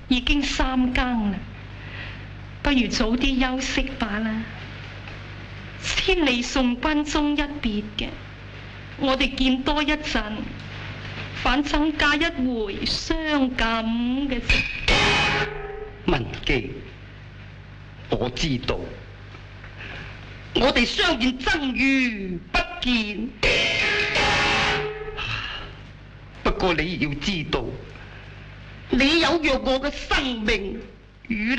已經3更啦，不如早啲休息吧啦。千里送君終一別嘅，我哋見多一陣，反增加一回傷感嘅啫。 文姬，我知道，我哋相見爭如不見。不過你要知道，你有若我嘅生命與